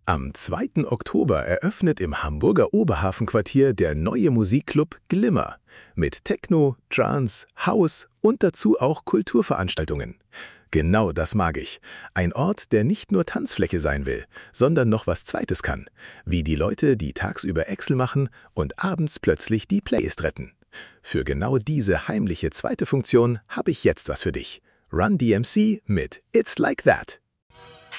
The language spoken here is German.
Am 2. Oktober eröffnet im Hamburger Oberhafenquartier der neue Musikclub Glimmer mit Techno, Trance, House und dazu auch Kulturveranstaltungen. Genau das mag ich. Ein Ort, der nicht nur Tanzfläche sein will, sondern noch was Zweites kann. Wie die Leute, die tagsüber Excel machen und abends plötzlich die Playlist retten. Für genau diese heimliche zweite Funktion habe ich jetzt was für dich. Run DMC mit It's Like That.